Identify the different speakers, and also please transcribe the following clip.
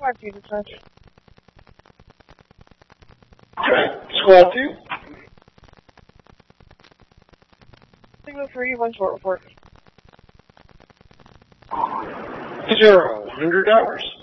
Speaker 1: 5 to dispatch.
Speaker 2: Squad 2.
Speaker 1: Signal 3, 1 short report.
Speaker 2: 0, 100 hours.